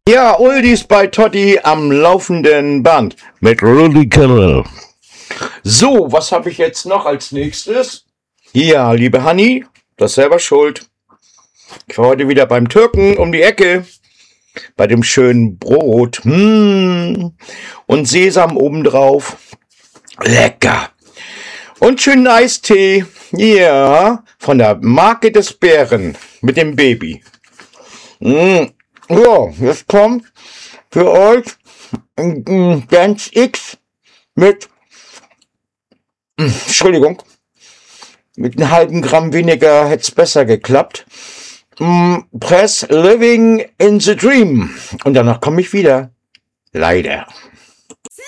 Ja, Oldies bei Totti am laufenden Band mit Rudi Carrell. So, was habe ich jetzt noch als nächstes? Ja, liebe Hanni, das ist selber schuld. Ich war heute wieder beim Türken um die Ecke. Bei dem schönen Brot. Und Sesam obendrauf. Lecker. Und schönen Eistee. Ja, von der Marke des Bären mit dem Baby. So, jetzt kommt für euch ein Dance X mit, Entschuldigung, mit einem halben Gramm weniger hätte es besser geklappt. Press Living in the Dream. Und danach komme ich wieder. Leider.